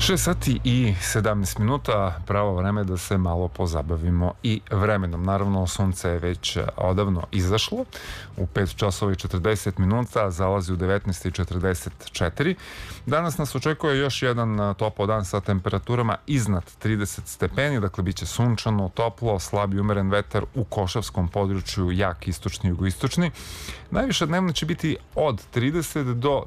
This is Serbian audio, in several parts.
6 sati i 17 minuta, pravo vreme da se malo pozabavimo i vremenom. Naravno, sunce je već odavno izašlo. U 5 časova i 40 minuta zalazi u 19:44. Danas nas očekuje još jedan topao dan sa temperaturama iznad 30 stepeni, dakle bit će sunčano, toplo, slab i umeren vetar u košavskom području, jak istočni i jugoistočni. Najviša dnevna će biti od 30 do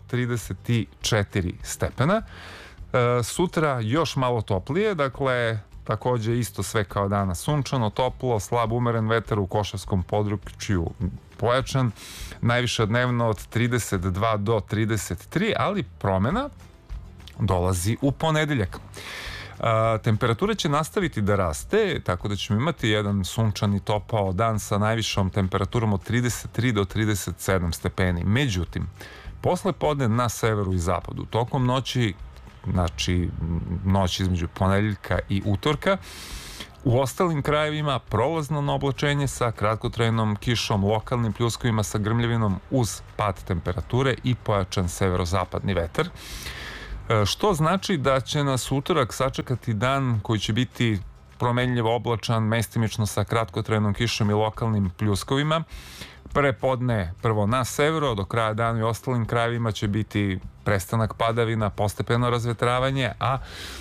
34 stepena. Sutra još malo toplije, dakle takođe isto sve kao danas, sunčano, toplo, slab umeren vetar u košavskom području pojačan, najviša dnevno od 32 do 33, ali promena dolazi u ponedeljak. Temperatura će nastaviti da raste, tako da ćemo imati jedan sunčani topao dan sa najvišom temperaturom od 33 do 37 stepeni. Međutim, posle podne na severu i zapadu, tokom noći, znači noć između ponedeljka i utorka, u ostalim krajevima prolazno oblačenje sa kratkotrajnom kišom, lokalnim pljuskovima sa grmljavinom uz pad temperature i pojačan severozapadni vetar, što znači da će nas utorak sačekati dan koji će biti promenljivo oblačan, mestimično sa kratkotrajnom kišom i lokalnim pljuskovima. Prepodne prvo na severu, do kraja dana i ostalim krajevima će biti prestanak padavina, postepeno razvetravanje, a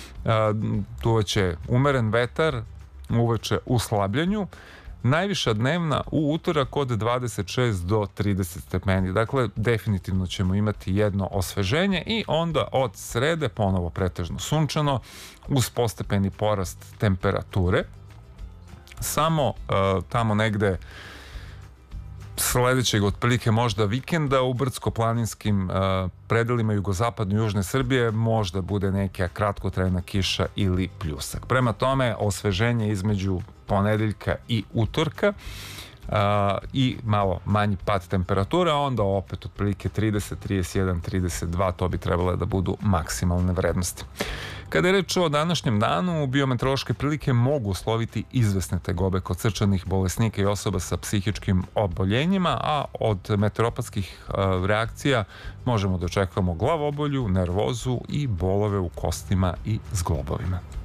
duvaće umeren vetar, uveče u slabljenju. Najviša dnevna u utorak od 26 do 30 stepeni. Dakle, definitivno ćemo imati jedno osveženje i onda od srede ponovo pretežno sunčano uz postepeni porast temperature. Samo tamo negde sledećeg otprilike možda vikenda u brdsko-planinskim predelima jugozapadno južne Srbije možda bude neka kratkotrajna kiša ili pljusak. Prema tome, osveženje između ponedeljka i utorka i malo manji pad temperatura, onda opet otprilike 30, 31, 32, to bi trebalo da budu maksimalne vrednosti. Kada je reč o današnjem danu, biometeorološke prilike mogu usloviti izvesne tegobe kod srčanih bolesnika i osoba sa psihičkim oboljenjima, a od meteoropatskih reakcija možemo da očekujemo glavobolju, nervozu i bolove u kostima i zglobovima.